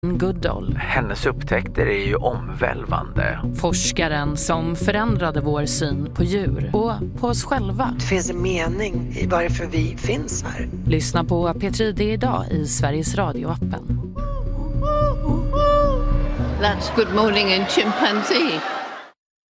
Goodall. Hennes upptäckter är ju omvälvande. Forskaren som förändrade vår syn på djur och på oss själva. Det finns en mening i varför vi finns här. Lyssna på P3 ID idag i Sveriges Radio-appen. That's Good Morning in Chimpanzee.